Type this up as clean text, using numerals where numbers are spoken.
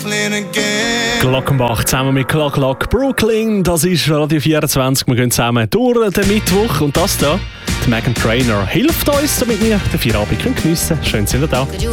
Glockenbach zusammen mit Glock Brooklyn. Das ist Radio 24. Wir gehen zusammen durch den Mittwoch. Und das da, die Meghan Trainor, hilft uns, damit wir den Feierabend geniessen können. Schön, sind ihr da.